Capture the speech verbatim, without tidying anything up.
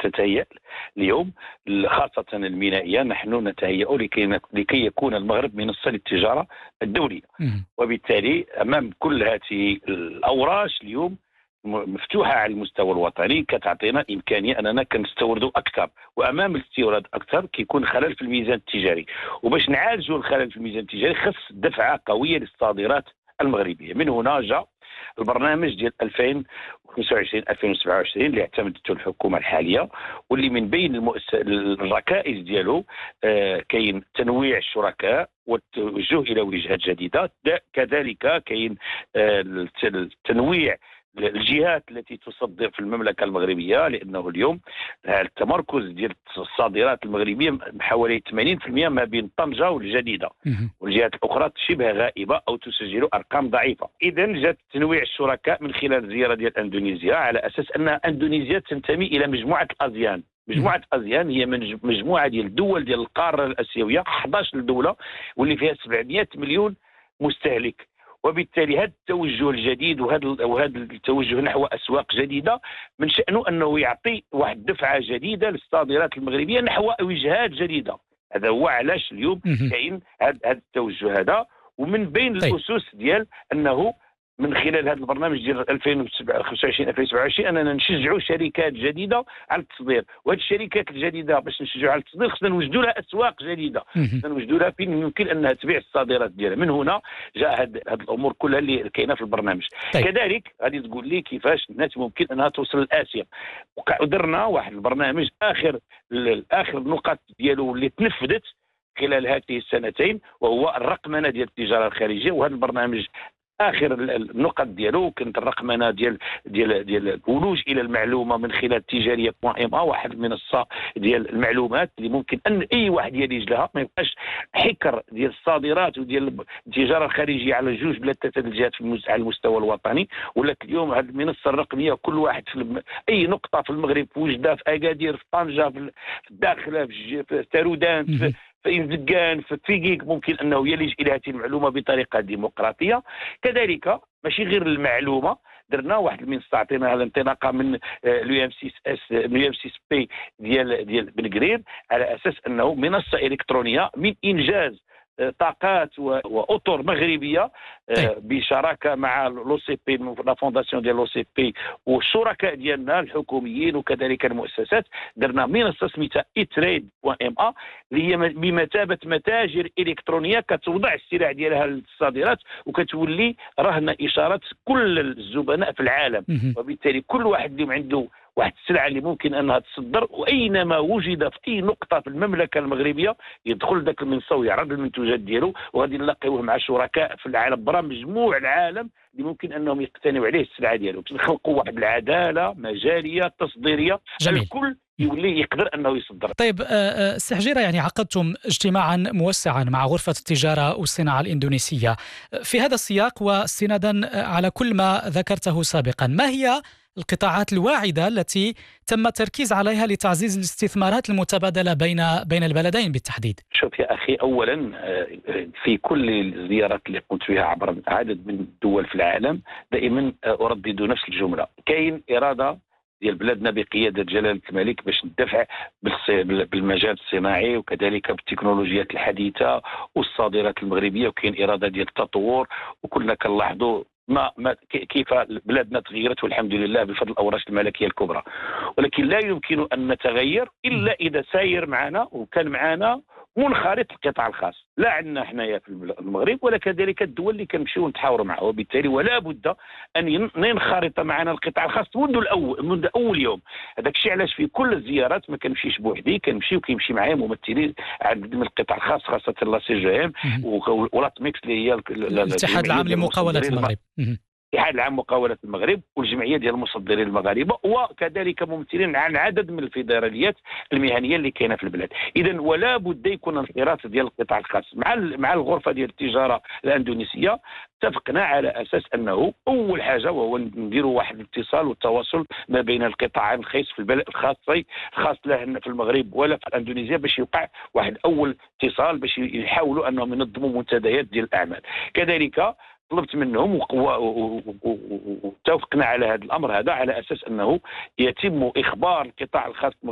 تتهيأ اليوم خاصة المينائية. نحن نتهيأ لكي, لكي يكون المغرب منصة للتجارة الدولية، وبالتالي أمام كل هذه الأوراش اليوم مفتوحة على المستوى الوطني كتعطينا إمكانية أننا كنستوردوا أكثر، وأمام الاستيراد أكثر كيكون خلل في الميزان التجاري. وباش نعالجوا الخلل في الميزان التجاري خص دفعة قوية للصادرات المغربية. من هنا جاء البرنامج ديال ألفين وخمسة وعشرين ألفين وسبعة وعشرين اللي اعتمدته الحكومة الحالية، واللي من بين المؤس... الركائز ديالو آه كاين تنويع الشركاء والتوجه إلى وجهات جديدة، كذلك كاين آه التنويع الجهات التي تصدر في المملكة المغربية، لأنه اليوم التمركز ديال الصادرات المغربية حوالي ثمانين بالمئة ما بين طنجة والجديدة، والجهات الأخرى شبه غائبة أو تسجل أرقام ضعيفة. إذا جاء تنويع الشركاء من خلال الزيارة ديال أندونيسيا، على أساس أن أندونيسيا تنتمي إلى مجموعة الأزيان. مجموعة أزيان هي من مجموعة ديال الدول ديال القارة الآسيوية، أحد عشر دولة واللي فيها سبعمئة مليون مستهلك. وبالتالي هذا التوجه الجديد وهذا وهذا التوجه نحو اسواق جديده من شانه انه يعطي واحد دفعه جديده للصادرات المغربيه نحو وجهات جديده. هذا هو علاش اليوم كاين هذا التوجه هذا. ومن بين طيب. الاسس ديال انه من خلال هذا البرنامج ديال ألفين وخمسة وعشرين ألفين وسبعة وعشرين اننا نشجعوا شركات جديده على التصدير، وهذه الشركات الجديده باش نشجعوا على التصدير خصنا نوجدوا لها اسواق جديده، خصنا نوجدوا لها فين يمكن انها تبيع الصادرات ديالها. من هنا جاء هذه الامور كلها اللي كاينه في البرنامج. طيب. كذلك غادي تقول لي كيفاش الناس ممكن انها توصل لاسيا. ودرنا واحد البرنامج اخر اخر النقط ديالو اللي تنفذت خلال هذه السنتين، وهو الرقمنه ديال التجاره الخارجيه. وهذا البرنامج اخر النقط ديالو كانت الرقمنه ديال ديال ديال الولوج الى المعلومه من خلال تجاريه بوان ام ا، واحد المنصه ديال المعلومات اللي ممكن ان اي واحد يليج لها، ما يبقاش حكر ديال الصادرات وديال التجاره الخارجيه على جوج بلا ثلاثه الجهات على المستوى الوطني. ولكن اليوم هذه المنصه الرقميه كل واحد في الم... اي نقطه في المغرب وجدها، في اكادير، في طنجه، في الداخله، في, في تارودان، في في إنزكان، في فيكيك، ممكن أنه يلج إلى هذه المعلومة بطريقة ديمقراطية. كذلك ماشي غير المعلومة، درنا واحد المنصة عطيناها الانطلاقة من اليو ام سي اس اليو ام سي اس بي ديال ديال بن قرير، على أساس أنه منصة إلكترونية من إنجاز طاقات واطر مغربيه بشراكه مع لو سي بي، لا فونداسيون ديال لو سي بي والشركاء ديالنا الحكوميين وكذلك المؤسسات. درنا منصه سميتها اي تريد بوان ام ا اللي هي بمثابه متاجر الكترونيه كتوضع السلع ديالها للصادرات وكتولي رهن اشارات كل الزبناء في العالم. وبالتالي كل واحد اليوم عنده واحد السلعه اللي ممكن انها تصدر، واينما وجد في اي نقطه في المملكه المغربيه يدخل ذاك المنصه ويعرض المنتوجات ديالو، وغادي نلاقيوه مع شركاء في العالم برا مجموع العالم اللي ممكن انهم يقتنعوا عليه السلعه ديالو. نخلقوا واحد العداله مجاليه تصديريه، جميل. الكل يولي يقدر انه يصدر. طيب سي حجيرة، يعني عقدتم اجتماعا موسعا مع غرفة التجارة والصناعة الإندونيسية في هذا السياق، واستنادا على كل ما ذكرته سابقا، ما هي القطاعات الواعدة التي تم التركيز عليها لتعزيز الاستثمارات المتبادلة بين بين البلدين بالتحديد؟ شوف يا أخي، أولا في كل الزيارات اللي قمت بها عبر عدد من الدول في العالم دائما أردد نفس الجملة: كاين إرادة ديال بلادنا بقيادة جلالة الملك باش ندفع بالمجال الصناعي وكذلك بالتكنولوجيات الحديثة والصادرات المغربية، وكاين إرادة ديال التطور. وكلنا كنلاحظوا ما ما كيف بلادنا تغيرت والحمد لله بفضل الأوراش الملكية الكبرى. ولكن لا يمكن أن نتغير إلا إذا ساير معنا وكان معنا منخرط القطاع الخاص، لا عندنا حنايا في المغرب ولا كذلك الدول اللي كنمشيو نتحاوروا معها. وبالتالي ولا بد ان ينخرط معنا القطاع الخاص منذ الاول منذ اول يوم. هذاك الشيء علاش في كل الزيارات ما كنمشيش بوحدي، كنمشي وكيمشي معايا ممثلين عدد من القطاع الخاص، خاصه لا سي جي ام ولاتميكس اللي هي الاتحاد العام لمقاولات المغرب، الاتحاد العام لمقاولات المغرب، والجمعيه ديال المصدرين المغاربه، وكذلك ممثلين عن عدد من الفيدراليات المهنيه اللي كاينه في البلاد. اذا ولا بد يكون انخراط ديال القطاع الخاص مع مع الغرفه ديال التجاره الاندونيسيه. اتفقنا على اساس انه اول حاجه وهو نديروا واحد الاتصال والتواصل ما بين القطاعين الخاص في البلد الخاصي الخاص له في المغرب ولا في اندونيسيا، باش يوقع واحد اول اتصال باش يحاولوا انهم ينظموا منتديات ديال الاعمال. كذلك طلبت منهم واتفقنا على هذا الامر هذا على اساس انه يتم اخبار القطاع الخاص